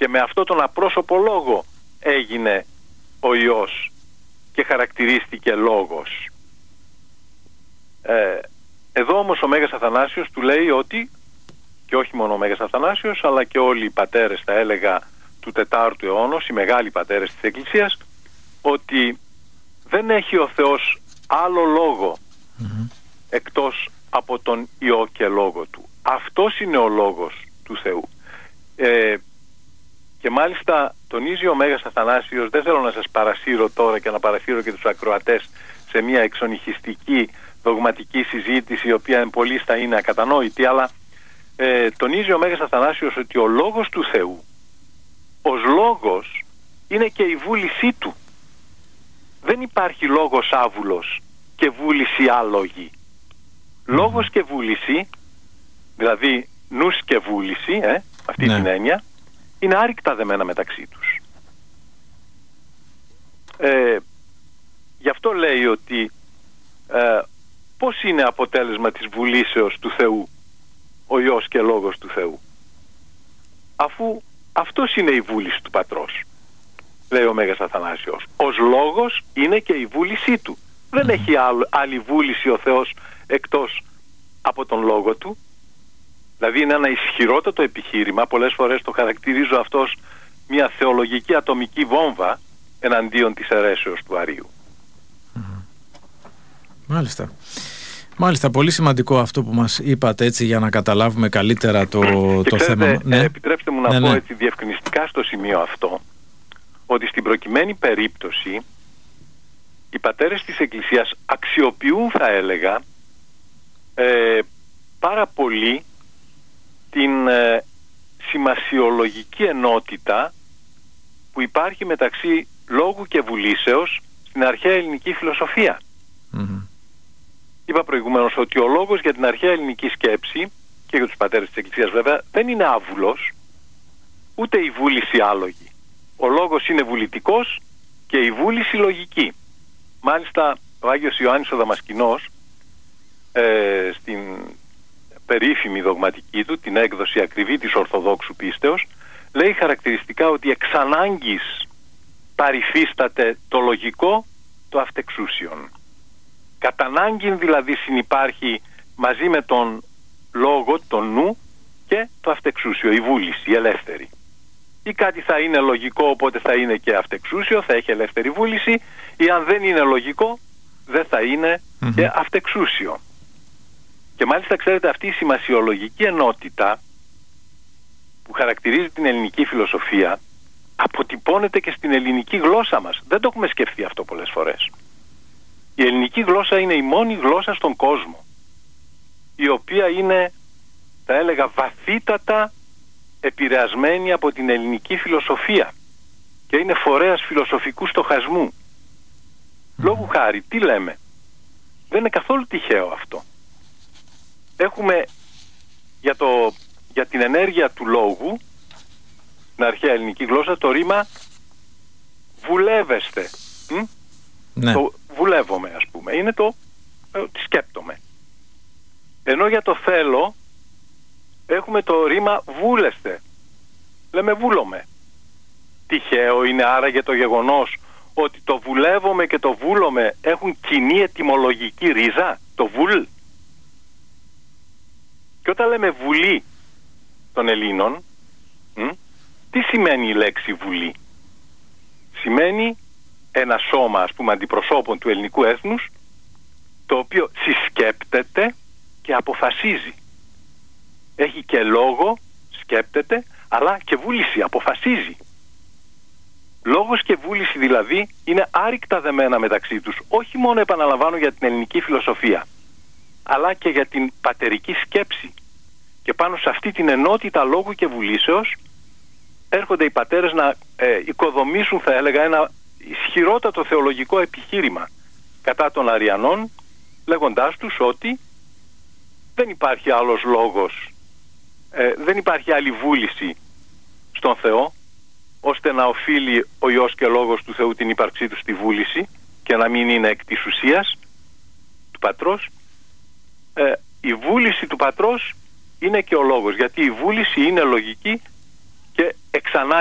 και με αυτό τον απρόσωπο λόγο έγινε ο Υιός και χαρακτηρίστηκε λόγος. Εδώ όμως ο Μέγας Αθανάσιος του λέει ότι, και όχι μόνο ο Μέγας Αθανάσιος, αλλά και όλοι οι πατέρες, θα έλεγα, του 4ου αιώνα, οι μεγάλοι πατέρες της Εκκλησίας, ότι δεν έχει ο Θεός άλλο λόγο εκτός από τον Υιό και λόγο του. Αυτός είναι ο λόγος του Θεού. Και μάλιστα τονίζει ο Μέγας Αθανάσιος, δεν θέλω να σας παρασύρω τώρα και να παρασύρω και τους ακροατές σε μια εξονυχιστική δογματική συζήτηση, η οποία πολλής θα είναι ακατανόητη, αλλά τονίζει ο Μέγας Αθανάσιος ότι ο λόγος του Θεού ως λόγος είναι και η βούλησή του. Δεν υπάρχει λόγος άβουλος και βούληση άλογη. Λόγος και βούληση, δηλαδή νους και βούληση, αυτή την έννοια, είναι άρρηκτα δεμένα μεταξύ τους. Γι' αυτό λέει ότι πώς είναι αποτέλεσμα της βουλήσεως του Θεού ο Υιός και λόγος του Θεού, αφού αυτός είναι η βούληση του Πατρός, λέει ο Μέγας Αθανάσιος. Ως λόγος είναι και η βούλησή του. Δεν έχει άλλη βούληση ο Θεός εκτός από τον λόγο του. Δηλαδή είναι ένα ισχυρότατο επιχείρημα, πολλές φορές το χαρακτηρίζω αυτός μια θεολογική ατομική βόμβα εναντίον της αιρέσεως του Αρείου. Μάλιστα. Μάλιστα, πολύ σημαντικό αυτό που μας είπατε, έτσι, για να καταλάβουμε καλύτερα το ξέρετε, θέμα. Επιτρέψτε μου να πω έτσι διευκρινιστικά στο σημείο αυτό, ότι στην προκειμένη περίπτωση οι πατέρες της Εκκλησίας αξιοποιούν, θα έλεγα, πάρα πολύ την σημασιολογική ενότητα που υπάρχει μεταξύ λόγου και βουλήσεως στην αρχαία ελληνική φιλοσοφία. Είπα προηγουμένως ότι ο λόγος για την αρχαία ελληνική σκέψη και για τους πατέρες της Εκκλησίας βέβαια δεν είναι άβουλος, ούτε η βούληση άλογη. Ο λόγος είναι βουλητικός και η βούληση λογική. Μάλιστα ο Άγιος Ιωάννης ο Δαμασκηνός στην περίφημη δογματική του, την έκδοση ακριβή της Ορθοδόξου πίστεως, λέει χαρακτηριστικά ότι εξ ανάγκης παρυφίσταται το λογικό το αυτεξούσιον. Κατά ανάγκην δηλαδή συνυπάρχει μαζί με τον λόγο, τον νου, και το αυτεξούσιο, η βούληση, η ελεύθερη. Ή κάτι θα είναι λογικό, οπότε θα είναι και αυτεξούσιο, θα έχει ελεύθερη βούληση, ή αν δεν είναι λογικό δεν θα είναι και αυτεξούσιο. Και μάλιστα ξέρετε, αυτή η σημασιολογική ενότητα που χαρακτηρίζει την ελληνική φιλοσοφία αποτυπώνεται και στην ελληνική γλώσσα μας. Δεν το έχουμε σκεφτεί αυτό πολλές φορές. Η ελληνική γλώσσα είναι η μόνη γλώσσα στον κόσμο η οποία είναι, θα έλεγα, βαθύτατα επηρεασμένη από την ελληνική φιλοσοφία και είναι φορέας φιλοσοφικού στοχασμού. Λόγου χάρη, τι λέμε? Δεν είναι καθόλου τυχαίο αυτό. Έχουμε για την ενέργεια του λόγου στην αρχαία ελληνική γλώσσα το ρήμα βουλεύεστε. Το βουλεύομαι, ας πούμε. Είναι το σκέπτομαι. Ενώ για το θέλω έχουμε το ρήμα βούλεστε. Λέμε βούλομαι. Τυχαίο είναι άραγε το γεγονός ότι το βουλεύομαι και το βούλομαι έχουν κοινή ετυμολογική ρίζα, το βουλ? Και όταν λέμε βουλή των Ελλήνων, τι σημαίνει η λέξη βουλή? Σημαίνει ένα σώμα, ας πούμε, αντιπροσώπων του ελληνικού έθνους, το οποίο συσκέπτεται και αποφασίζει. Έχει και λόγο, σκέπτεται, αλλά και βούληση, αποφασίζει. Λόγος και βούληση δηλαδή είναι άρρηκτα δεμένα μεταξύ τους, όχι μόνο, επαναλαμβάνω, για την ελληνική φιλοσοφία, αλλά και για την πατερική σκέψη. Και πάνω σε αυτή την ενότητα λόγου και βουλήσεως έρχονται οι πατέρες να οικοδομήσουν, θα έλεγα, ένα ισχυρότατο θεολογικό επιχείρημα κατά των Αριανών, λέγοντάς τους ότι δεν υπάρχει άλλος λόγος, δεν υπάρχει άλλη βούληση στον Θεό ώστε να οφείλει ο Υιός και Λόγος του Θεού την ύπαρξή του στη βούληση και να μην είναι εκ της ουσίας του Πατρός. Η βούληση του Πατρός είναι και ο Λόγος, γιατί η βούληση είναι λογική και εξ